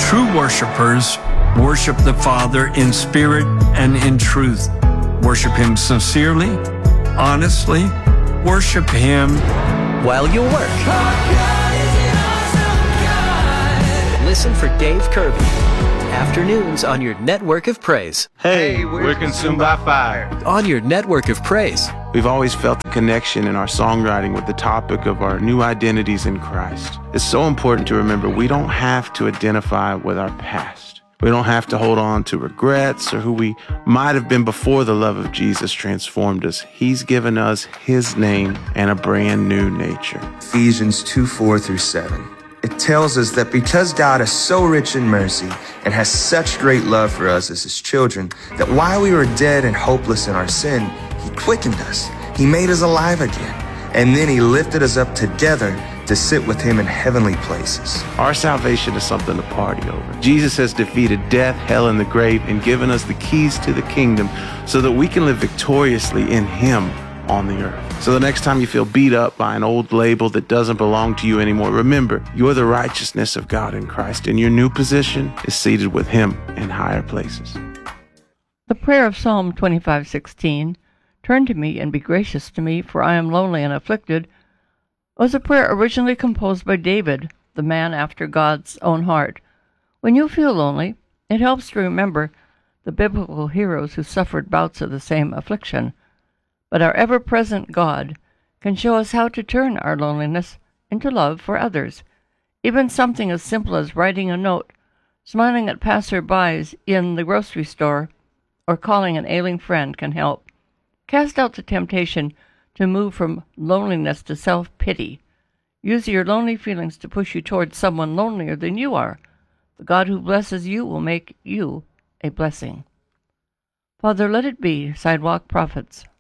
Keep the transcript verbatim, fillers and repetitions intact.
True worshipers worship the Father in spirit and in truth. Worship Him sincerely, honestly. Worship Him while you work. Listen for Dave Kirby. Afternoons on your network of praise. Hey, we're Consumed by Fire. On your network of praise. We've always felt the connection in our songwriting with the topic of our new identities in Christ. It's so important to remember we don't have to identify with our past. We don't have to hold on to regrets or who we might have been before the love of Jesus transformed us. He's given us His name and a brand new nature. Ephesians two, four through seven. It tells us that because God is so rich in mercy and has such great love for us as His children, that while we were dead and hopeless in our sin, He quickened us. He made us alive again. And then He lifted us up together to sit with Him in heavenly places. Our salvation is something to party over. Jesus has defeated death, hell, and the grave and given us the keys to the kingdom so that we can live victoriously in Him on the earth. So the next time you feel beat up by an old label that doesn't belong to you anymore, remember, you're the righteousness of God in Christ, and your new position is seated with Him in higher places. The prayer of Psalm twenty-five sixteen, "Turn to me and be gracious to me, for I am lonely and afflicted," was a prayer originally composed by David, the man after God's own heart. When you feel lonely, it helps to remember the biblical heroes who suffered bouts of the same affliction. But our ever-present God can show us how to turn our loneliness into love for others. Even something as simple as writing a note, smiling at passer-bys in the grocery store, or calling an ailing friend can help. Cast out the temptation to move from loneliness to self-pity. Use your lonely feelings to push you towards someone lonelier than you are. The God who blesses you will make you a blessing. Father, let it be, Sidewalk Prophets.